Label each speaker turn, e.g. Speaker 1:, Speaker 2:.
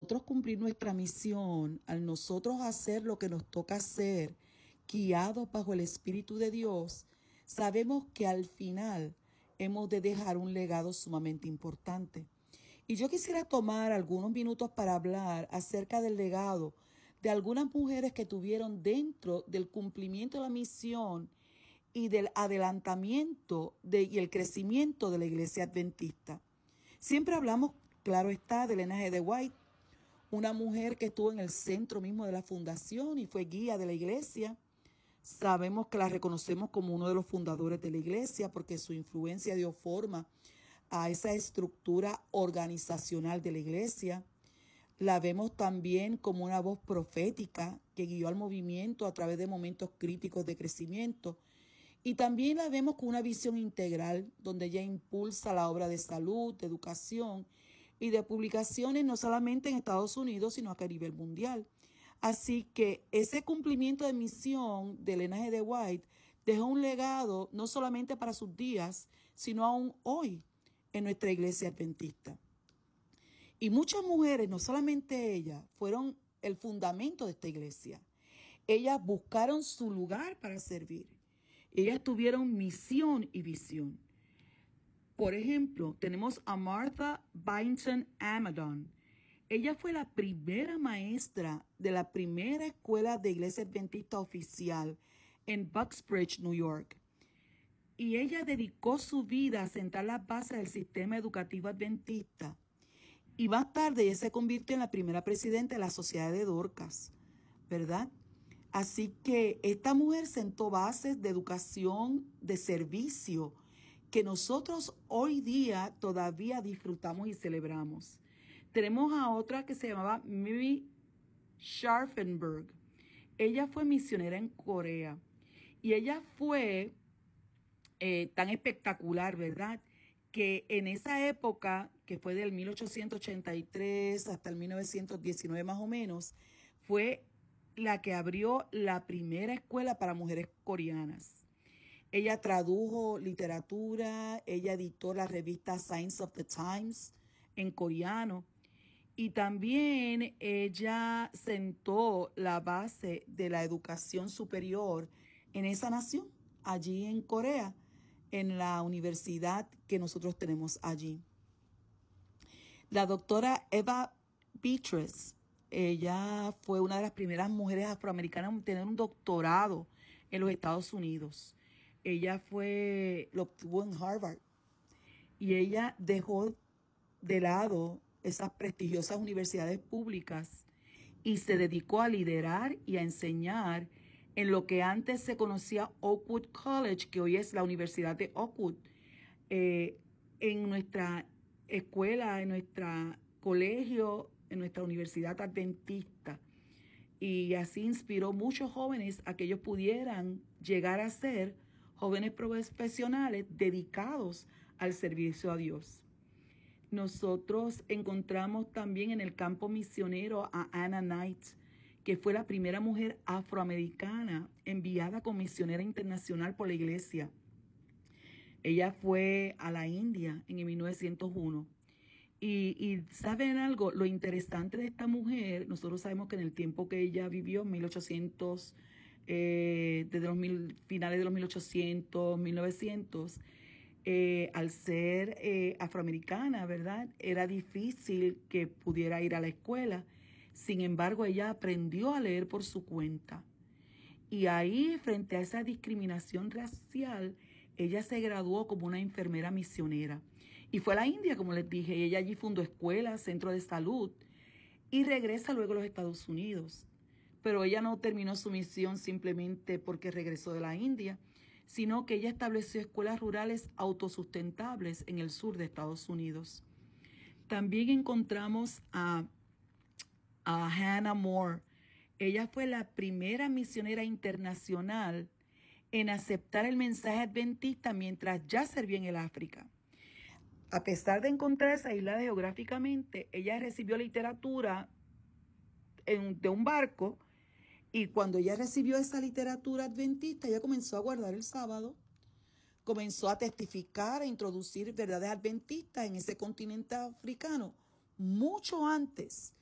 Speaker 1: nosotros cumplir nuestra misión, al nosotros hacer lo que nos toca hacer, guiados bajo el Espíritu de Dios, sabemos que al final hemos de dejar un legado sumamente importante. Y yo quisiera tomar algunos minutos para hablar acerca del legado de algunas mujeres que tuvieron dentro del cumplimiento de la misión y del adelantamiento y el crecimiento de la iglesia adventista. Siempre hablamos, claro está, de Ellen G. White, una mujer que estuvo en el centro mismo de la fundación y fue guía de la iglesia. Sabemos que la reconocemos como uno de los fundadores de la iglesia porque su influencia dio forma a esa estructura organizacional de la iglesia. La vemos también como una voz profética que guió al movimiento a través de momentos críticos de crecimiento. Y también la vemos con una visión integral donde ella impulsa la obra de salud, de educación y de publicaciones no solamente en Estados Unidos, sino a nivel mundial. Así que ese cumplimiento de misión de Ellen G. White dejó un legado no solamente para sus días, sino aún hoy en nuestra iglesia adventista. Y muchas mujeres, no solamente ellas, fueron el fundamento de esta iglesia. Ellas buscaron su lugar para servir. Ellas tuvieron misión y visión. Por ejemplo, tenemos a Martha Boynton Amadon. Ella fue la primera maestra de la primera escuela de iglesia adventista oficial en Bucksbridge, New York. Y ella dedicó su vida a sentar las bases del sistema educativo adventista. Y más tarde ella se convirtió en la primera presidenta de la Sociedad de Dorcas, ¿verdad? Así que esta mujer sentó bases de educación, de servicio, que nosotros hoy día todavía disfrutamos y celebramos. Tenemos a otra que se llamaba Mary Scharfenberg. Ella fue misionera en Corea y ella fue tan espectacular, ¿verdad? Que en esa época, que fue del 1883 hasta el 1919 más o menos, fue la que abrió la primera escuela para mujeres coreanas. Ella tradujo literatura, ella editó la revista Signs of the Times en coreano y también ella sentó la base de la educación superior en esa nación, allí en Corea, en la universidad que nosotros tenemos allí. La doctora Eva Beatrice, ella fue una de las primeras mujeres afroamericanas en tener un doctorado en los Estados Unidos. Ella lo obtuvo en Harvard y ella dejó de lado esas prestigiosas universidades públicas y se dedicó a liderar y a enseñar en lo que antes se conocía Oakwood College, que hoy es la Universidad de Oakwood, en nuestra escuela, en nuestro colegio, en nuestra universidad adventista. Y así inspiró muchos jóvenes a que ellos pudieran llegar a ser jóvenes profesionales dedicados al servicio a Dios. Nosotros encontramos también en el campo misionero a Anna Knight, que fue la primera mujer afroamericana enviada como misionera internacional por la iglesia. Ella fue a la India en el 1901. Y ¿saben algo? Lo interesante de esta mujer, nosotros sabemos que en el tiempo que ella vivió, 1800, desde los finales de los 1800, 1900, al ser afroamericana, ¿verdad? Era difícil que pudiera ir a la escuela. Sin embargo, ella aprendió a leer por su cuenta. Y ahí, frente a esa discriminación racial, ella se graduó como una enfermera misionera. Y fue a la India, como les dije, y ella allí fundó escuelas, centros de salud, y regresa luego a los Estados Unidos. Pero ella no terminó su misión simplemente porque regresó de la India, sino que ella estableció escuelas rurales autosustentables en el sur de Estados Unidos. También encontramos a Hannah More. Ella fue la primera misionera internacional en aceptar el mensaje adventista mientras ya servía en el África. A pesar de encontrarse aislada geográficamente, ella recibió literatura de un barco y cuando ella recibió esa literatura adventista, ella comenzó a guardar el sábado, comenzó a testificar, a introducir verdades adventistas en ese continente africano, mucho antes